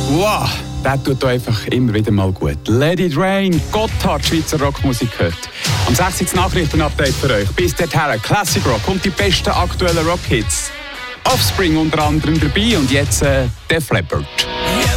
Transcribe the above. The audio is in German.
Wow, das tut einfach immer wieder mal gut. Let It Rain, Gotthard, Schweizer Rockmusik hört. Am 6. Nachrichtenupdate für euch. Bis dahin Classic Rock und die besten aktuellen Rockhits. Offspring unter anderem dabei und jetzt Def Leppard.